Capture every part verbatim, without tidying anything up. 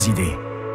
idées.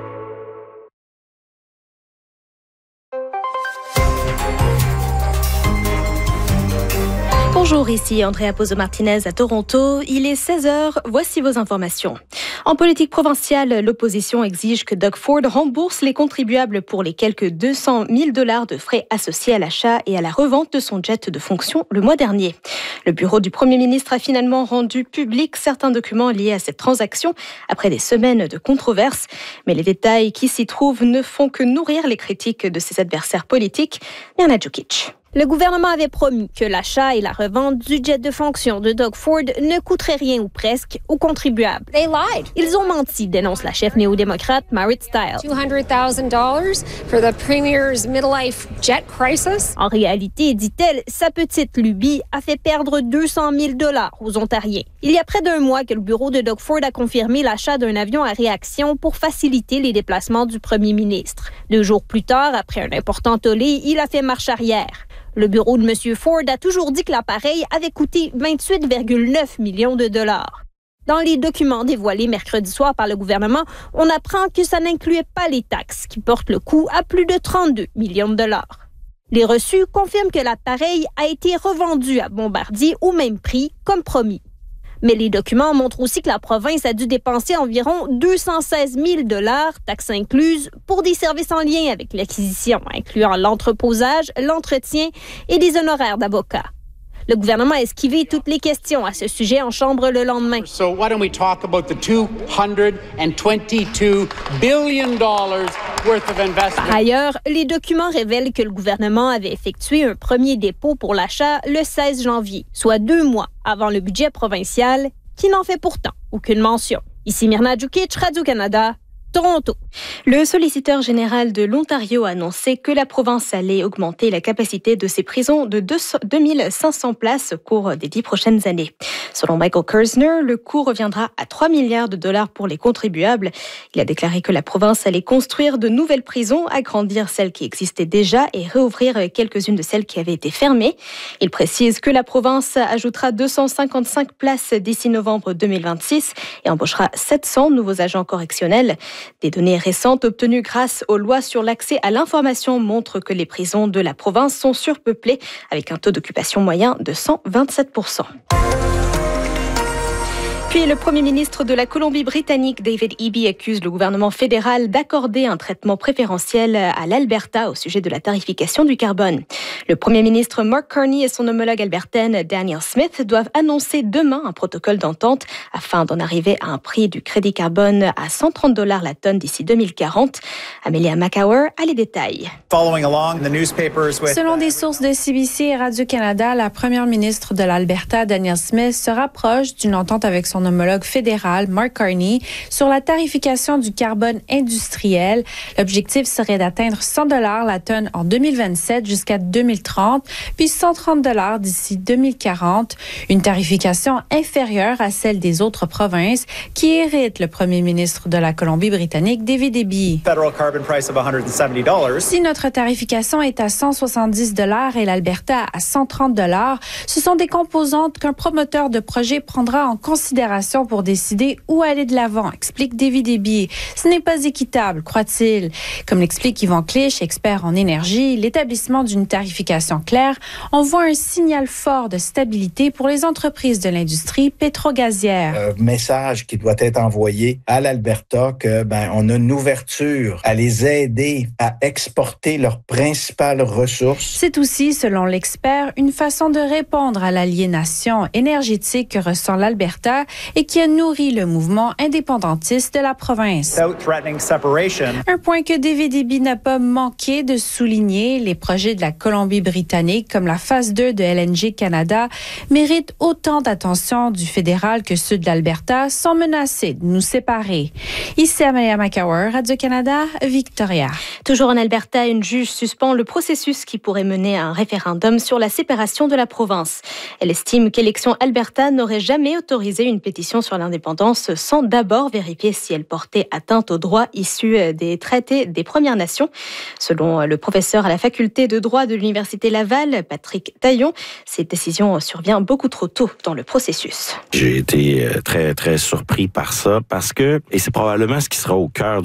Bonjour, ici Andrea Pozo-Martinez à Toronto. Il est seize heures, voici vos informations. En politique provinciale, l'opposition exige que Doug Ford rembourse les contribuables pour les quelques deux cent mille dollars de frais associés à l'achat et à la revente de son jet de fonction le mois dernier. Le bureau du Premier ministre a finalement rendu public certains documents liés à cette transaction après des semaines de controverses. Mais les détails qui s'y trouvent ne font que nourrir les critiques de ses adversaires politiques. Mirna Djukic. Le gouvernement avait promis que l'achat et la revente du jet de fonction de Doug Ford ne coûteraient rien ou presque aux contribuables. They lied. Ils ont menti, dénonce la chef néo-démocrate Marit Stiles. two hundred thousand dollars for the Premier's midlife jet crisis. En réalité, dit-elle, sa petite lubie a fait perdre deux cent mille dollars aux Ontariens. Il y a près d'un mois que le bureau de Doug Ford a confirmé l'achat d'un avion à réaction pour faciliter les déplacements du premier ministre. Deux jours plus tard, après un important tollé, il a fait marche arrière. Le bureau de M. Ford a toujours dit que l'appareil avait coûté vingt-huit virgule neuf millions de dollars. Dans les documents dévoilés mercredi soir par le gouvernement, on apprend que ça n'incluait pas les taxes, qui portent le coût à plus de trente-deux millions de dollars. Les reçus confirment que l'appareil a été revendu à Bombardier au même prix, comme promis. Mais les documents montrent aussi que la province a dû dépenser environ deux cent seize mille dollars, taxes incluses, pour des services en lien avec l'acquisition, incluant l'entreposage, l'entretien et des honoraires d'avocats. Le gouvernement a esquivé toutes les questions à ce sujet en chambre le lendemain. So why don't we talk about the two hundred twenty-two billion dollars worth of investment? Par ailleurs, les documents révèlent que le gouvernement avait effectué un premier dépôt pour l'achat le seize janvier, soit deux mois avant le budget provincial, qui n'en fait pourtant aucune mention. Ici Mirna Djukic, Radio-Canada, Toronto. Le solliciteur général de l'Ontario a annoncé que la province allait augmenter la capacité de ses prisons de deux mille cinq cents places au cours des dix prochaines années. Selon Michael Kersner, le coût reviendra à trois milliards de dollars pour les contribuables. Il a déclaré que la province allait construire de nouvelles prisons, agrandir celles qui existaient déjà et réouvrir quelques-unes de celles qui avaient été fermées. Il précise que la province ajoutera deux cent cinquante-cinq places d'ici novembre deux mille vingt-six et embauchera sept cents nouveaux agents correctionnels. Des données récentes obtenues grâce aux lois sur l'accès à l'information montrent que les prisons de la province sont surpeuplées avec un taux d'occupation moyen de cent vingt-sept pour cent. Puis le Premier ministre de la Colombie-Britannique, David Eby, accuse le gouvernement fédéral d'accorder un traitement préférentiel à l'Alberta au sujet de la tarification du carbone. Le Premier ministre Mark Carney et son homologue albertaine Danielle Smith doivent annoncer demain un protocole d'entente afin d'en arriver à un prix du crédit carbone à cent trente dollars la tonne d'ici deux mille quarante. Amelia Mackauer a les détails. Selon des sources de C B C et Radio-Canada, la première ministre de l'Alberta, Danielle Smith, se rapproche d'une entente avec son homologue fédéral, Mark Carney, sur la tarification du carbone industriel. L'objectif serait d'atteindre cent dollars la tonne en deux mille vingt-sept jusqu'à deux mille trente, puis cent trente dollars d'ici deux mille quarante, une tarification inférieure à celle des autres provinces qui héritent le premier ministre de la Colombie-Britannique, David Eby. Si notre tarification est à cent soixante-dix dollars et l'Alberta à cent trente dollars, ce sont des composantes qu'un promoteur de projet prendra en considération pour décider où aller de l'avant, explique David Eby. Ce n'est pas équitable, croit-il. Comme l'explique Yvan Clich, expert en énergie, l'établissement d'une tarification claire envoie un signal fort de stabilité pour les entreprises de l'industrie pétrogazière. Un message qui doit être envoyé à l'Alberta que ben on a une ouverture à les aider à exporter leurs principales ressources. C'est aussi, selon l'expert, une façon de répondre à l'aliénation énergétique que ressent l'Alberta et qui a nourri le mouvement indépendantiste de la province. Un point que David Eby n'a pas manqué de souligner, les projets de la Colombie-Britannique, comme la phase deux de L N G Canada, méritent autant d'attention du fédéral que ceux de l'Alberta, sans menacer de nous séparer. Ici Amelia Mackauer, Radio-Canada, Victoria. Toujours en Alberta, une juge suspend le processus qui pourrait mener à un référendum sur la séparation de la province. Elle estime qu'Élections Alberta n'aurait jamais autorisé une pétition sur l'indépendance sans d'abord vérifier si elle portait atteinte aux droits issus des traités des Premières Nations. Selon le professeur à la faculté de droit de l'Université Laval, Patrick Taillon, cette décision survient beaucoup trop tôt dans le processus. J'ai été très, très surpris par ça parce que, et c'est probablement ce qui sera au cœur